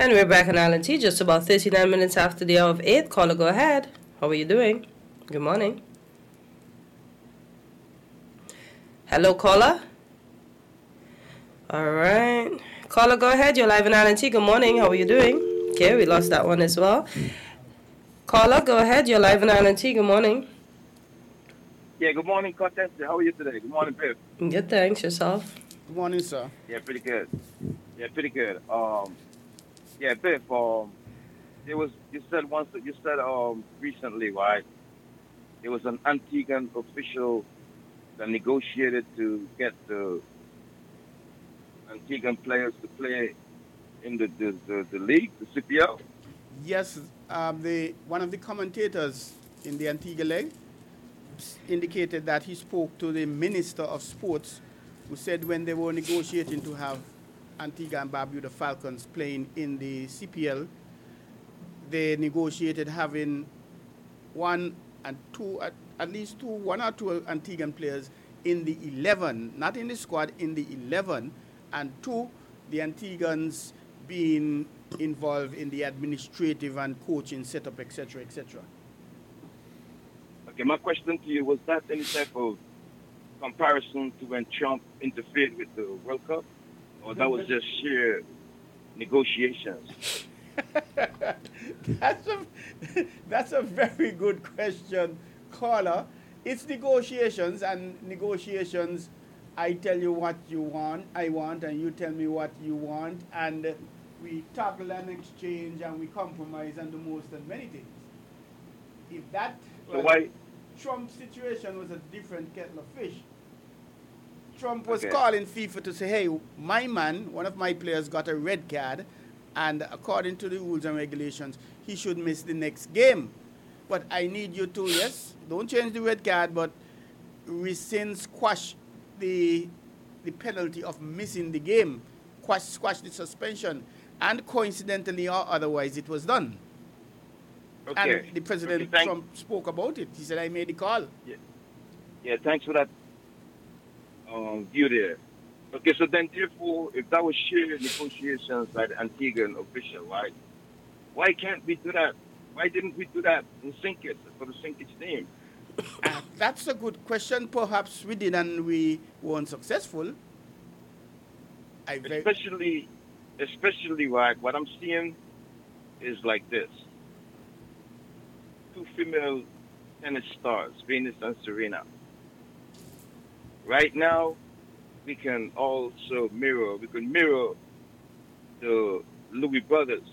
And we're back on Island T, just about 39 minutes after the hour of 8. Caller, go ahead. How are you doing? Good morning. Hello, caller. All right. Caller, go ahead. You're live on Island T. Good morning. How are you doing? Okay, we lost that one as well. Caller, go ahead. You're live on Island T. Good morning. Yeah, good morning, Cortez. How are you today? Good morning, Biff. Good, thanks. Yourself? Good morning, sir. Yeah, pretty good. Yeah, pretty good. Yeah, Biff. You said recently, right? It was an Antiguan official that negotiated to get the Antiguan players to play in the league, the CPL. Yes, the one of the commentators in the Antigua League indicated that he spoke to the Minister of Sports, who said when they were negotiating to have Antigua and Barbuda Falcons playing in the CPL, they negotiated having one and two, at least one or two Antiguan players in the 11, not in the squad, in the 11, and two, the Antiguans being involved in the administrative and coaching setup, etc., etc. Okay, my question to you, was that any type of comparison to when Trump interfered with the World Cup, or that was just sheer negotiations? that's, a, that's a very good question, caller. It's negotiations, and negotiations, I tell you what I want, and you tell me what you want, and we tackle and exchange, and we compromise and do most and many things. If that, So well, why? Trump's situation was a different kettle of fish. Trump was Okay, calling FIFA to say, hey, my man, one of my players got a red card, and according to the rules and regulations, he should miss the next game. But I need you to, yes, don't change the red card, but rescind, squash the, the penalty of missing the game, squash the suspension. And coincidentally or otherwise, it was done. And okay, the okay. President Thank. Trump spoke about it. He said, I made the call. Yeah, yeah. Thanks for that view there. Okay, so then therefore, if that was sheer negotiations by the Antiguan official, right? Why can't we do that? Why didn't we do that in Sinkit for the Sinkit team? That's a good question. Perhaps we did and we weren't successful. I very Especially, especially right. What I'm seeing is like this: two female tennis stars, Venus and Serena. Right now, we can also mirror. We can mirror the Louis brothers.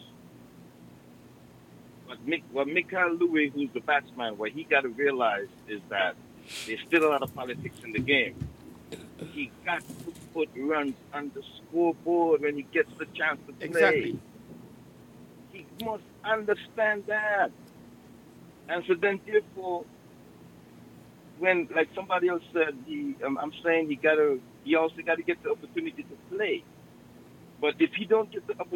What Michael Louis, who's the batsman, what he got to realize is that there's still a lot of politics in the game. He got to put runs on the scoreboard when he gets the chance to play. exactly. He must understand that. And so then, therefore, when like somebody else said, I'm saying he also got to get the opportunity to play. But if he don't get the opportunity